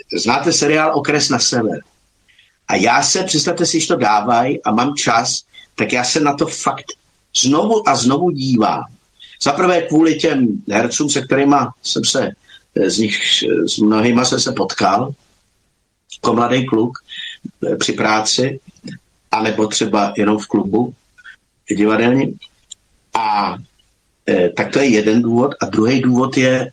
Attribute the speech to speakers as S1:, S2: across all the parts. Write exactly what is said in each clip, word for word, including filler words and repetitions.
S1: znáte seriál Okres na sever. A já se, představte si, že to dávají a mám čas, tak já se na to fakt znovu a znovu dívám. Zaprvé kvůli těm hercům, se kterými jsem se, z nich, s mnohýma jsem se potkal, jako mladý kluk při práci, anebo třeba jenom v klubu divadelním. A e, tak to je jeden důvod. A druhý důvod je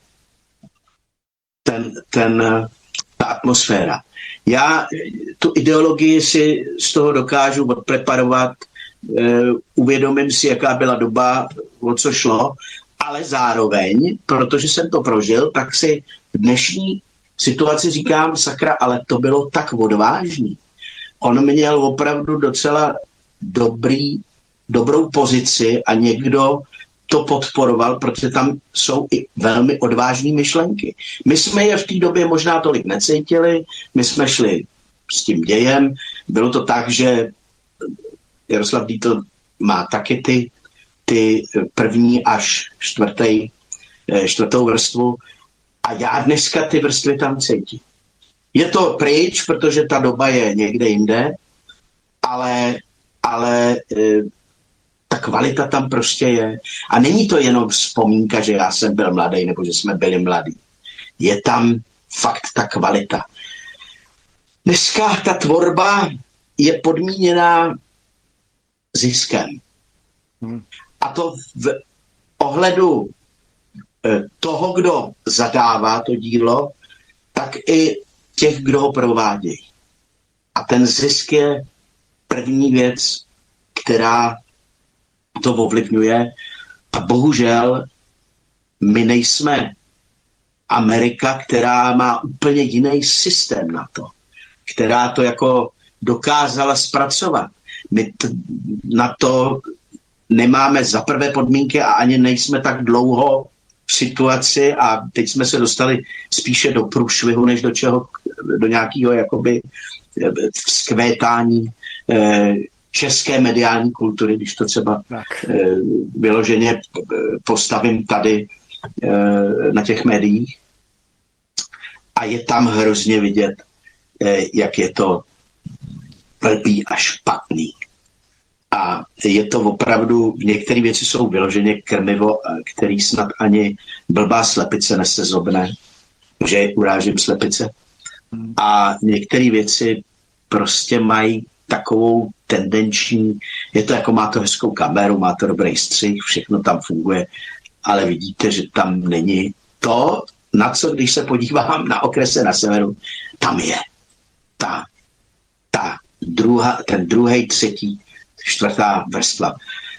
S1: ten, ten, ta atmosféra. Já tu ideologii si z toho dokážu odpreparovat, e, uvědomím si, jaká byla doba, o co šlo, ale zároveň, protože jsem to prožil, tak si v dnešní situaci říkám, sakra, ale to bylo tak odvážný. On měl opravdu docela dobrý, dobrou pozici a někdo to podporoval, protože tam jsou i velmi odvážné myšlenky. My jsme je v té době možná tolik necítili, my jsme šli s tím dějem. Bylo to tak, že Jaroslav Dietl má taky ty, ty první až čtvrtý, čtvrtou vrstvu a já dneska ty vrstvy tam cítím. Je to pryč, protože ta doba je někde jinde, ale, ale ta kvalita tam prostě je. A není to jenom vzpomínka, že já jsem byl mladý nebo že jsme byli mladí. Je tam fakt ta kvalita. Dneska ta tvorba je podmíněná ziskem. Hmm. A to v ohledu toho, kdo zadává to dílo, tak i těch, kdo ho provádějí. A ten zisk je první věc, která to ovlivňuje. A bohužel my nejsme Amerika, která má úplně jiný systém na to, která to jako dokázala zpracovat. My t- na to nemáme za prvé podmínky a ani nejsme tak dlouho v situaci a teď jsme se dostali spíše do průšvihu, než do čeho, do nějakého jakoby vzkvétání eh, české mediální kultury, když to třeba eh, vyloženě postavím tady eh, na těch médiích. A je tam hrozně vidět, eh, jak je to blbý a špatný. A je to opravdu, některé věci jsou vyloženě krmivo, který snad ani blbá slepice nesezobne, že urážím slepice. A některé věci prostě mají takovou tendenční, je to jako má to hezkou kameru, má to dobrý střih, všechno tam funguje, ale vidíte, že tam není to, na co, když se podívám na Okrese na severu, tam je ta, ta druha, ten druhý, třetí, čtvrtá vrstva.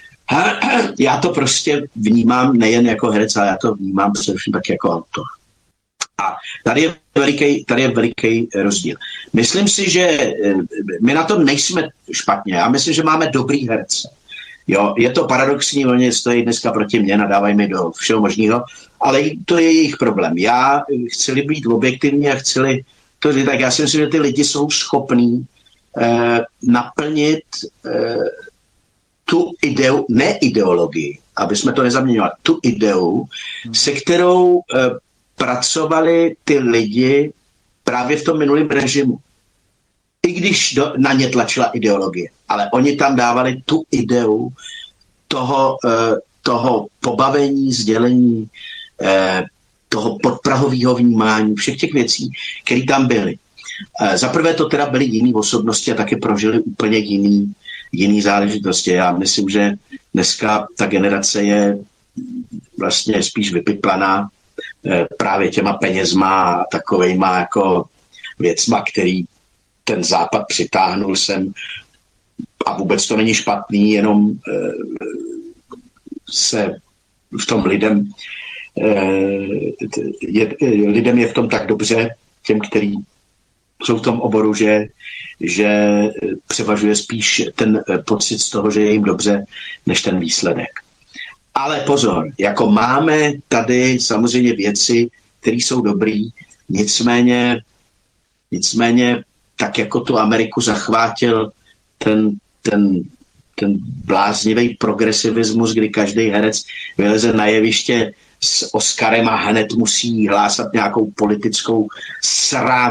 S1: Já to prostě vnímám nejen jako herec, ale já to vnímám především tak jako autor. A tady je veliký, tady je veliký rozdíl. Myslím si, že my na tom nejsme špatně. Já myslím, že máme dobrý herce. Jo, je to paradoxní, oni stojí dneska proti mně, nadávají mi do všeho možného, ale to je jejich problém. Já chci být objektivní a chci to říct, tak já si myslím, že ty lidi jsou schopní eh, naplnit eh, tu ideu, ne ideologii, aby jsme to nezaměňovali, tu ideu, hmm. se kterou eh, pracovali ty lidi právě v tom minulém režimu. I když do, na ně tlačila ideologie, ale oni tam dávali tu ideu toho, eh, toho pobavení, sdělení, eh, toho podprahového vnímání, všech těch věcí, které tam byly. Eh, Zaprvé to teda byly jiný osobnosti a taky prožili úplně jiný, jiný záležitosti. Já myslím, že dneska ta generace je vlastně spíš vypiplaná eh, právě těma penězma a takovejma jako věcma, který ten západ přitáhnul sem a vůbec to není špatný, jenom eh, se v tom lidem eh, je, lidem je v tom tak dobře, těm, který jsou v tom oboru, že, že převažuje spíš ten pocit z toho, že je jim dobře, než ten výsledek. Ale pozor, jako máme tady samozřejmě věci, které jsou dobrý, nicméně nicméně tak jako tu Ameriku zachvátil ten, ten, ten bláznivý progresivismus, kdy každý herec vyleze na jeviště s Oscarem a hned musí hlásat nějakou politickou srát